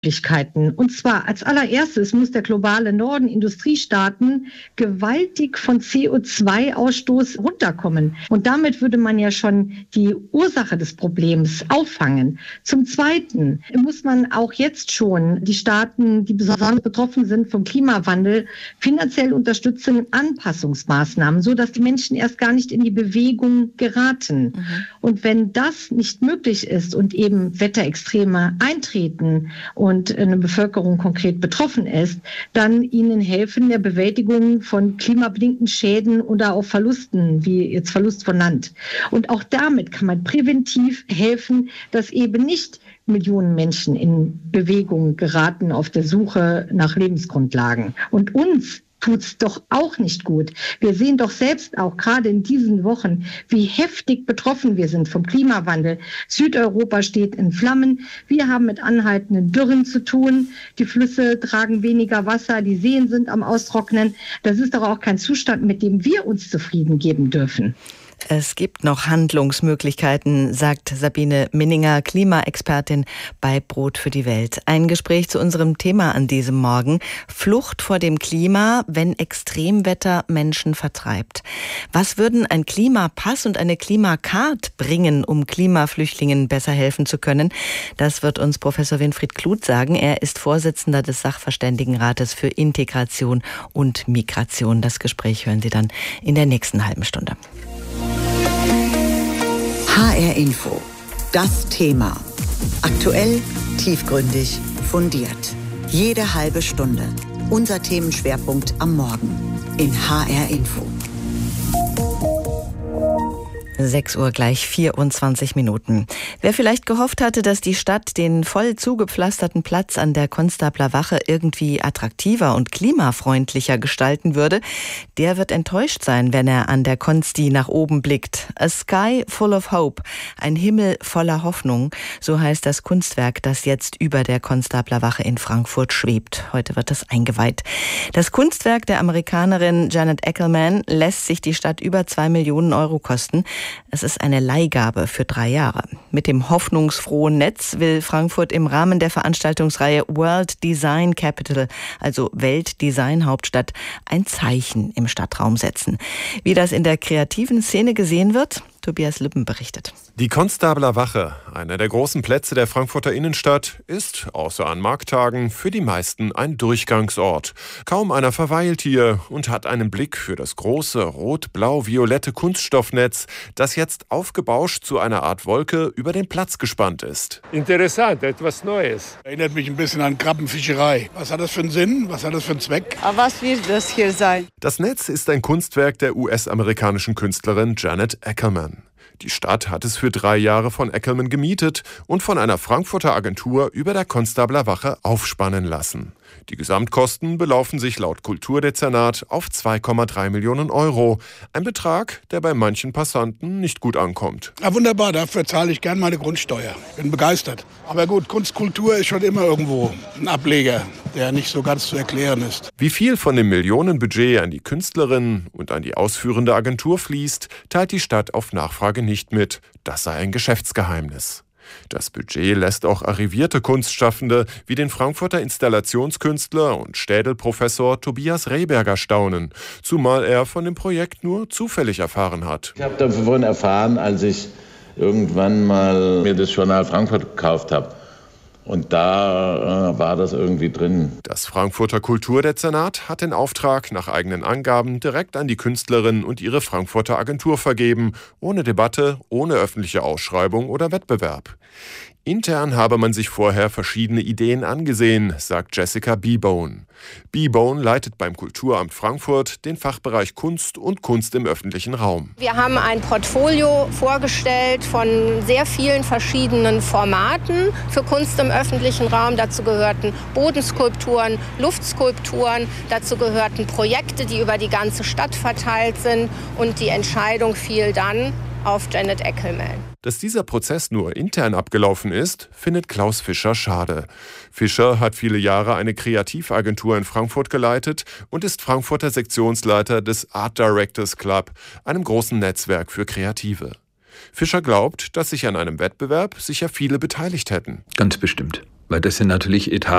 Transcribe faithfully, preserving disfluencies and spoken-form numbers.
Möglichkeiten. Und zwar als allererstes muss der globale Norden, Industriestaaten, gewaltig von C O zwei Ausstoß runterkommen. Und damit würde man ja schon die Ursache des Problems auffangen. Zum Zweiten muss man auch jetzt schon die Staaten, die besonders betroffen sind vom Klimawandel, finanziell unterstützen in Anpassungsmaßnahmen, sodass die Menschen erst gar nicht in die Bewegung geraten. Mhm. Und wenn das nicht möglich ist und eben Wetterextreme eintreten und und eine Bevölkerung konkret betroffen ist, dann ihnen helfen der Bewältigung von klimabedingten Schäden oder auch Verlusten, wie jetzt Verlust von Land. Und auch damit kann man präventiv helfen, dass eben nicht Millionen Menschen in Bewegung geraten auf der Suche nach Lebensgrundlagen. Und uns tut's doch auch nicht gut. Wir sehen doch selbst auch gerade in diesen Wochen, wie heftig betroffen wir sind vom Klimawandel. Südeuropa steht in Flammen. Wir haben mit anhaltenden Dürren zu tun. Die Flüsse tragen weniger Wasser. Die Seen sind am Austrocknen. Das ist doch auch kein Zustand, mit dem wir uns zufrieden geben dürfen. Es gibt noch Handlungsmöglichkeiten, sagt Sabine Minninger, Klimaexpertin bei Brot für die Welt. Ein Gespräch zu unserem Thema an diesem Morgen: Flucht vor dem Klima, wenn Extremwetter Menschen vertreibt. Was würden ein Klimapass und eine Klimacard bringen, um Klimaflüchtlingen besser helfen zu können? Das wird uns Professor Winfried Kluth sagen. Er ist Vorsitzender des Sachverständigenrates für Integration und Migration. Das Gespräch hören Sie dann in der nächsten halben Stunde. H R Info. Das Thema. Aktuell, tiefgründig, fundiert. Jede halbe Stunde. Unser Themenschwerpunkt am Morgen in H R Info. sechs Uhr gleich vierundzwanzig Minuten. Wer vielleicht gehofft hatte, dass die Stadt den voll zugepflasterten Platz an der Konstabler Wache irgendwie attraktiver und klimafreundlicher gestalten würde, der wird enttäuscht sein, wenn er an der Konsti nach oben blickt. A Sky Full of Hope, ein Himmel voller Hoffnung, so heißt das Kunstwerk, das jetzt über der Konstabler Wache in Frankfurt schwebt. Heute wird es eingeweiht. Das Kunstwerk der Amerikanerin Janet Eckelman lässt sich die Stadt über zwei Millionen Euro kosten. Es ist eine Leihgabe für drei Jahre. Mit dem hoffnungsfrohen Netz will Frankfurt im Rahmen der Veranstaltungsreihe World Design Capital, also Weltdesign-Hauptstadt, ein Zeichen im Stadtraum setzen. Wie das in der kreativen Szene gesehen wird, Tobias Lippen berichtet. Die Konstabler Wache, einer der großen Plätze der Frankfurter Innenstadt, ist, außer an Markttagen, für die meisten ein Durchgangsort. Kaum einer verweilt hier und hat einen Blick für das große rot-blau-violette Kunststoffnetz, das jetzt aufgebauscht zu einer Art Wolke über den Platz gespannt ist. Interessant, etwas Neues. Erinnert mich ein bisschen an Krabbenfischerei. Was hat das für einen Sinn? Was hat das für einen Zweck? Aber was wird das hier sein? Das Netz ist ein Kunstwerk der U S-amerikanischen Künstlerin Janet Eckelman. Die Stadt hat es für drei Jahre von Eckelman gemietet und von einer Frankfurter Agentur über der Konstabler Wache aufspannen lassen. Die Gesamtkosten belaufen sich laut Kulturdezernat auf zwei Komma drei Millionen Euro. Ein Betrag, der bei manchen Passanten nicht gut ankommt. Ja, wunderbar, dafür zahle ich gern meine Grundsteuer. Bin begeistert. Aber gut, Kunstkultur ist schon immer irgendwo ein Ableger, der nicht so ganz zu erklären ist. Wie viel von dem Millionenbudget an die Künstlerin und an die ausführende Agentur fließt, teilt die Stadt auf Nachfrage nicht mit. Das sei ein Geschäftsgeheimnis. Das Budget lässt auch arrivierte Kunstschaffende wie den Frankfurter Installationskünstler und Städelprofessor Tobias Rehberger staunen, zumal er von dem Projekt nur zufällig erfahren hat. Ich habe davon erfahren, als ich irgendwann mal mir das Journal Frankfurt gekauft habe. Und da äh, war das irgendwie drin. Das Frankfurter Kulturdezernat hat den Auftrag nach eigenen Angaben direkt an die Künstlerin und ihre Frankfurter Agentur vergeben, ohne Debatte, ohne öffentliche Ausschreibung oder Wettbewerb. Intern habe man sich vorher verschiedene Ideen angesehen, sagt Jessica Beebone. Beebone leitet beim Kulturamt Frankfurt den Fachbereich Kunst und Kunst im öffentlichen Raum. Wir haben ein Portfolio vorgestellt von sehr vielen verschiedenen Formaten für Kunst im öffentlichen Raum. Dazu gehörten Bodenskulpturen, Luftskulpturen, dazu gehörten Projekte, die über die ganze Stadt verteilt sind. Und die Entscheidung fiel dann auf Janet Eckelman. Dass dieser Prozess nur intern abgelaufen ist, findet Klaus Fischer schade. Fischer hat viele Jahre eine Kreativagentur in Frankfurt geleitet und ist Frankfurter Sektionsleiter des Art Directors Club, einem großen Netzwerk für Kreative. Fischer glaubt, dass sich an einem Wettbewerb sicher viele beteiligt hätten. Ganz bestimmt, weil das sind natürlich Etaten,